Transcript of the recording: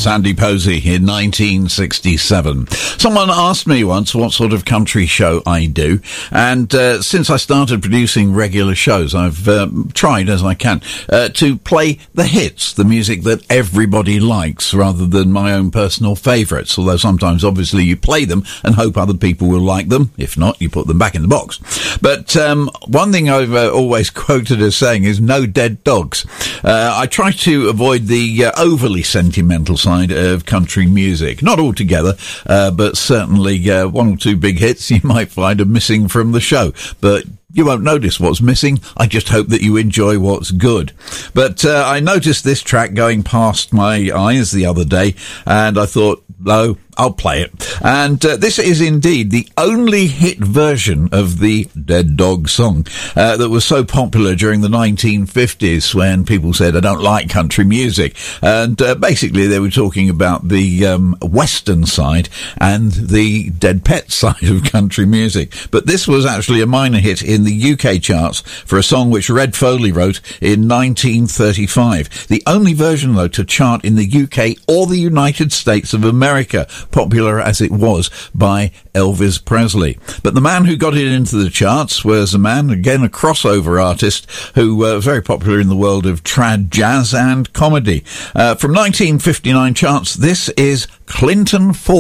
Sandy Posey in 1967. Someone asked me once what sort of country show I do, and since I started producing regular shows, I've tried as I can to play the hits, the music that everybody likes, rather than my own personal favourites, although sometimes obviously you play them and hope other people will like them. If not, you put them back in the box. But one thing I've always quoted as saying is no dead dogs. I try to avoid the overly sentimental side of country music. Not altogether, but certainly one or two big hits you might find are missing from the show. But you won't notice what's missing. I just hope that you enjoy what's good. But I noticed this track going past my eyes the other day, and I thought, no, I'll play it. And this is indeed the only hit version of the Dead Dog song that was so popular during the 1950s when people said, I don't like country music. And basically they were talking about the western side and the Dead Pet side of country music. But this was actually a minor hit in the UK charts for a song which Red Foley wrote in 1935. The only version, though, to chart in the UK or the United States of America, popular as it was by Elvis Presley. But the man who got it into the charts was a man, again a crossover artist, who was very popular in the world of trad jazz and comedy. From 1959 charts, this is Clinton Ford.